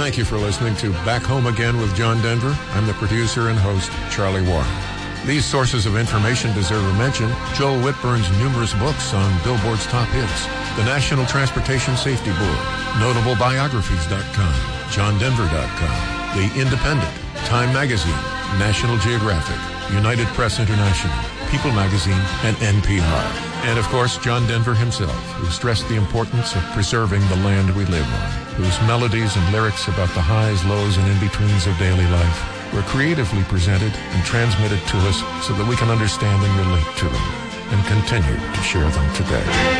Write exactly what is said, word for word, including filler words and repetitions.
Thank you for listening to Back Home Again with John Denver. I'm the producer and host, Charlie Warren. These sources of information deserve a mention. Joel Whitburn's numerous books on Billboard's top hits, the National Transportation Safety Board, notable biographies dot com, john denver dot com, The Independent, Time Magazine, National Geographic, United Press International, People Magazine, and N P R. And, of course, John Denver himself, who stressed the importance of preserving the land we live on, whose melodies and lyrics about the highs, lows, and in-betweens of daily life were creatively presented and transmitted to us so that we can understand and relate to them and continue to share them today.